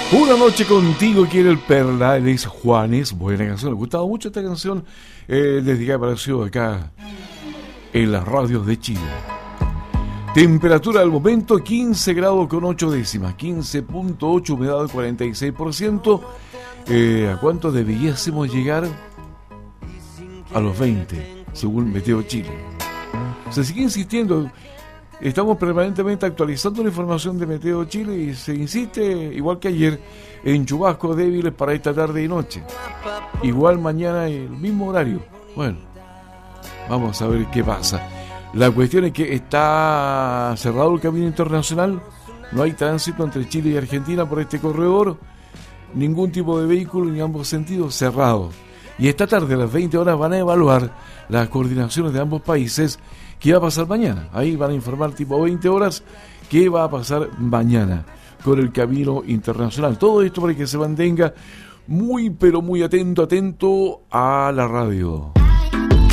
Una noche contigo quiere el Perla, él es Juanes, buena canción, me gustaba mucho esta canción desde que apareció acá en las radios de Chile. Temperatura del momento 15 grados con 8 décimas, 15.8, humedad del 46%. ¿A cuánto debiésemos llegar? A los 20, según Meteo Chile. Se sigue insistiendo. Estamos permanentemente actualizando la información de Meteo Chile y se insiste, igual que ayer, en chubascos débiles para esta tarde y noche. Igual mañana el mismo horario. Bueno, vamos a ver qué pasa. La cuestión es que está cerrado el camino internacional. No hay tránsito entre Chile y Argentina por este corredor. Ningún tipo de vehículo en ambos sentidos, cerrado. Y esta tarde a las 20 horas van a evaluar las coordinaciones de ambos países. ¿Qué va a pasar mañana? Ahí van a informar tipo 20 horas qué va a pasar mañana con el camino internacional. Todo esto para que se mantenga muy pero muy atento a la radio.